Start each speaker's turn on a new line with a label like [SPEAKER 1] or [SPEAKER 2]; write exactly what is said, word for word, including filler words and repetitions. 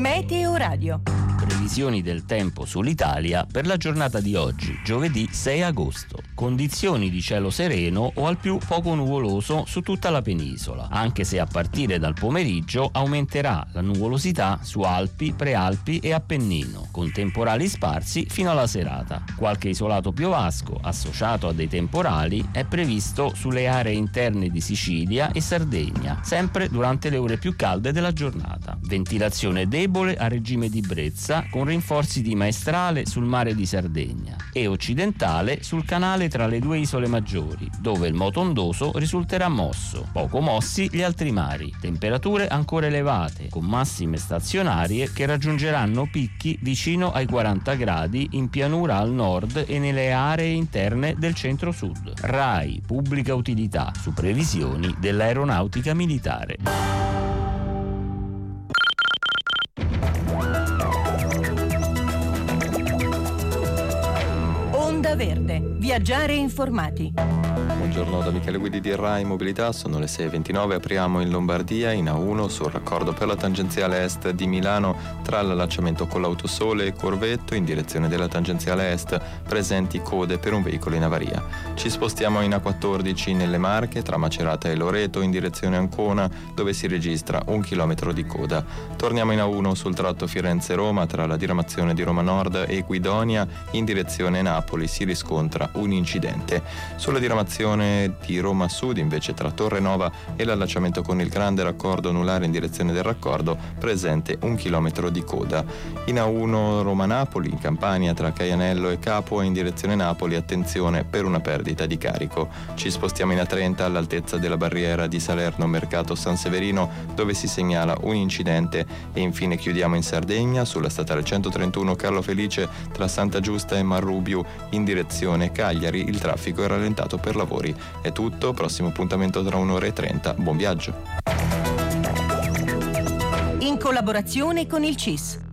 [SPEAKER 1] Meteo Radio.
[SPEAKER 2] Previsioni del tempo sull'Italia per la giornata di oggi, giovedì sei agosto. Condizioni di cielo sereno o al più poco nuvoloso su tutta la penisola, anche se a partire dal pomeriggio aumenterà la nuvolosità su Alpi, Prealpi e Appennino, con temporali sparsi fino alla serata. Qualche isolato piovasco associato a dei temporali è previsto sulle aree interne di Sicilia e Sardegna, sempre durante le ore più calde della giornata. Ventilazione debole a regime di brezza, con rinforzi di maestrale sul mare di Sardegna e occidentale sul canale tra le due isole maggiori, dove il moto ondoso risulterà mosso, poco mossi gli altri mari. Temperature ancora elevate, con massime stazionarie che raggiungeranno picchi vicino ai quaranta gradi in pianura al nord e nelle aree interne del centro-sud. RAI Pubblica Utilità, su previsioni dell'aeronautica militare.
[SPEAKER 1] Onda Verde. Viaggiare informati.
[SPEAKER 3] Buongiorno da Michele Guidi di RAI Mobilità, sono le sei e ventinove, apriamo in Lombardia in A uno sul raccordo per la tangenziale est di Milano tra l'allacciamento con l'Autosole e Corvetto in direzione della tangenziale est, presenti code per un veicolo in avaria. Ci spostiamo in A quattordici nelle Marche tra Macerata e Loreto in direzione Ancona, dove si registra un chilometro di coda. Torniamo in A uno sul tratto Firenze-Roma tra la diramazione di Roma Nord e Guidonia in direzione Napoli si riscontra un incidente. Sulla diramazione di Roma Sud invece tra Torre Nova e l'allacciamento con il grande raccordo anulare in direzione del raccordo presente un chilometro di coda. In A uno Roma-Napoli in Campania tra Caianello e Capua in direzione Napoli attenzione per una perdita di carico. Ci spostiamo in A trenta all'altezza della barriera di Salerno Mercato San Severino dove si segnala un incidente e infine chiudiamo in Sardegna sulla statale centotrentuno Carlo Felice tra Santa Giusta e Marrubiu in direzione Cagliari il traffico è rallentato per lavori. È tutto, prossimo appuntamento tra un'ora e trenta, buon viaggio.
[SPEAKER 1] In collaborazione con il C I S,